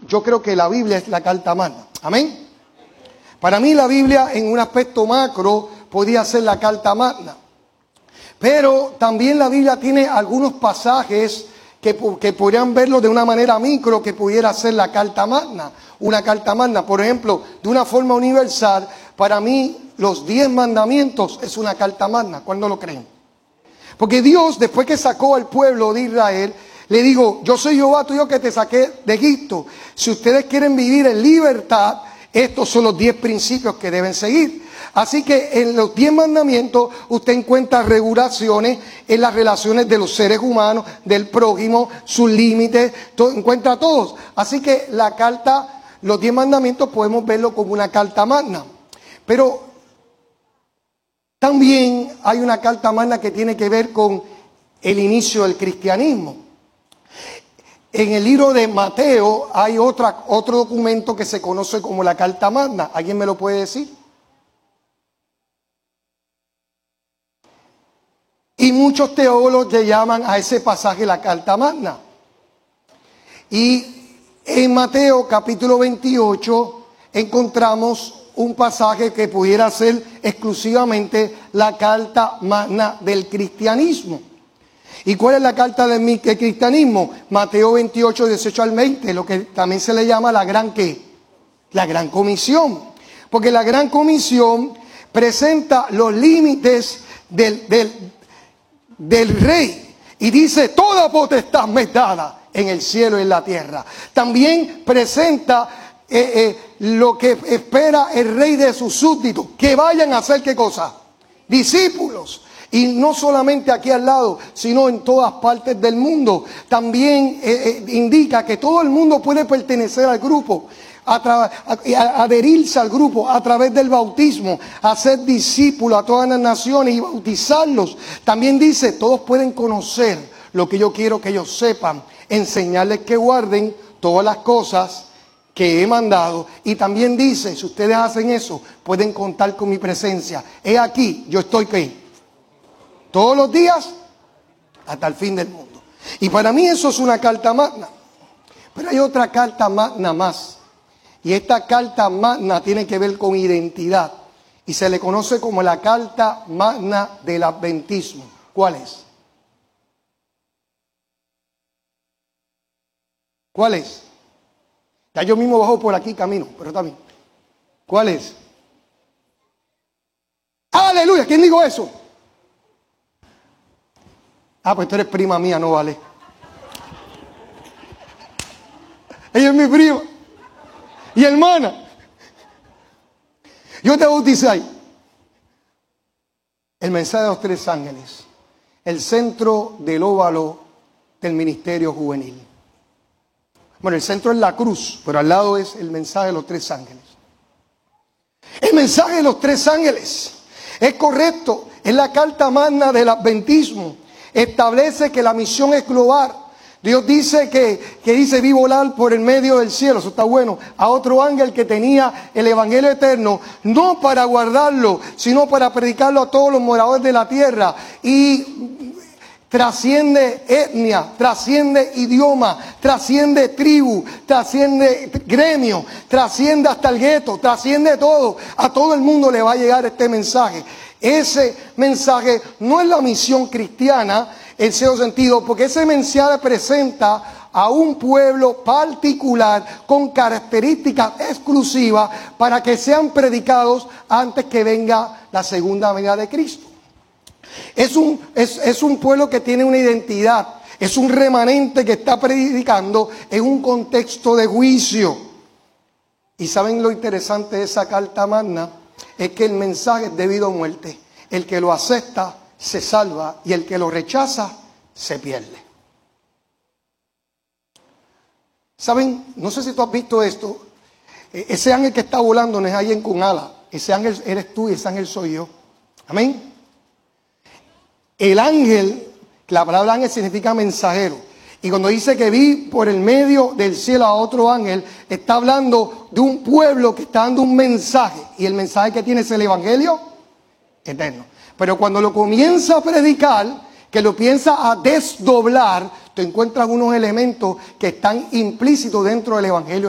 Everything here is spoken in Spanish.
yo creo que la Biblia es la carta magna. Amén. Para mí la Biblia en un aspecto macro podía ser la carta magna. Pero también la Biblia tiene algunos pasajes que podrían verlo de una manera micro, que pudiera ser la carta magna. Una carta magna, por ejemplo, de una forma universal, para mí los 10 mandamientos es una carta magna. ¿Cuándo lo creen? Porque Dios, después que sacó al pueblo de Israel, le dijo: yo soy Jehová tuyo que te saqué de Egipto. Si ustedes quieren vivir en libertad, estos son los 10 principios que deben seguir. Así que en los 10 mandamientos usted encuentra regulaciones en las relaciones de los seres humanos, del prójimo, sus límites, encuentra todos. Así que la carta, los 10 mandamientos podemos verlo como una carta magna. Pero también hay una carta magna que tiene que ver con el inicio del cristianismo. En el libro de Mateo hay otro documento que se conoce como la carta magna. ¿Alguien me lo puede decir? Y muchos teólogos le llaman a ese pasaje la carta magna. Y en Mateo capítulo 28 encontramos un pasaje que pudiera ser exclusivamente la carta magna del cristianismo. ¿Y cuál es la carta del cristianismo? Mateo 28, 18 al 20, lo que también se le llama la gran ¿qué? La gran comisión. Porque la gran comisión presenta los límites del rey y dice: toda potestad me es dada en el cielo y en la tierra. También presenta lo que espera el rey de sus súbditos, que vayan a hacer ¿qué cosa? Discípulos. Y no solamente aquí al lado, sino en todas partes del mundo. También indica que todo el mundo puede pertenecer al grupo, adherirse al grupo a través del bautismo, hacer discípulos a todas las naciones y bautizarlos. También dice: todos pueden conocer lo que yo quiero que ellos sepan, enseñarles que guarden todas las cosas que he mandado. Y también dice: si ustedes hacen eso, pueden contar con mi presencia. He aquí, yo estoy ¿qué? Todos los días hasta el fin del mundo. Y para mí eso es una carta magna. Pero hay otra carta magna más. Y esta carta magna tiene que ver con identidad. Y se le conoce como la carta magna del adventismo. ¿Cuál es? ¿Cuál es? Ya yo mismo bajo por aquí camino, pero también. ¿Cuál es? ¡Aleluya! ¿Quién dijo eso? Ah, pues tú eres prima mía, no vale. Ella es mi prima y hermana. Yo te bauticé ahí. El mensaje de los 3 ángeles. El centro del óvalo del ministerio juvenil. Bueno, el centro es la cruz, pero al lado es el mensaje de los 3 ángeles. El mensaje de los 3 ángeles es correcto. Es la carta magna del adventismo. Establece que la misión es global. Dios dice que dice: vi volar por el medio del cielo, eso está bueno, a otro ángel que tenía el evangelio eterno, no para guardarlo, sino para predicarlo a todos los moradores de la tierra. Y trasciende etnia, trasciende idioma, trasciende tribu, trasciende gremio, trasciende hasta el gueto, trasciende todo. A todo el mundo le va a llegar este mensaje. Ese mensaje no es la misión cristiana en cierto sentido, porque ese mensaje presenta a un pueblo particular con características exclusivas para que sean predicados antes que venga la segunda venida de Cristo. Es un pueblo que tiene una identidad, es un remanente que está predicando en un contexto de juicio. ¿Y saben lo interesante de esa carta magna? Es que el mensaje es debido a muerte. El que lo acepta se salva y el que lo rechaza se pierde. ¿Saben? No sé si tú has visto esto. Ese ángel que está volando no es alguien con alas. Ese ángel eres tú y ese ángel soy yo. Amén. El ángel, la palabra ángel significa mensajero. Y cuando dice que vi por el medio del cielo a otro ángel, está hablando de un pueblo que está dando un mensaje. Y el mensaje que tiene es el evangelio eterno. Pero cuando lo comienza a predicar, que lo piensa a desdoblar, te encuentras unos elementos que están implícitos dentro del evangelio